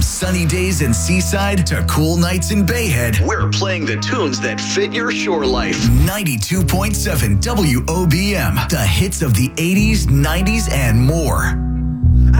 sunny days in Seaside to cool nights in Bayhead, we're playing the tunes that fit your shore life. 92.7 WOBM, the hits of the 80s, 90s, and more.